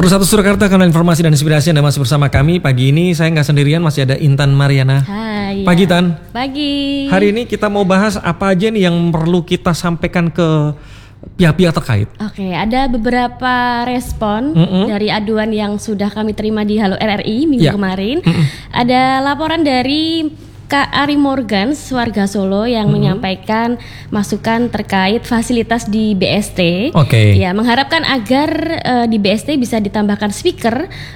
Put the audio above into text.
101 Surakarta, kanal informasi dan inspirasi. Anda masih bersama kami. Pagi ini saya nggak sendirian, masih ada Intan Mariana. Hai. Pagi Tan. Pagi. Hari ini kita mau bahas apa aja nih yang perlu kita sampaikan ke pihak-pihak terkait. Oke, ada beberapa respon dari aduan yang sudah kami terima di Halo RRI minggu kemarin. Ada laporan dari Kak Ari Morgan, warga Solo yang menyampaikan masukan terkait fasilitas di BST. Oke. Ya, mengharapkan agar di BST bisa ditambahkan speaker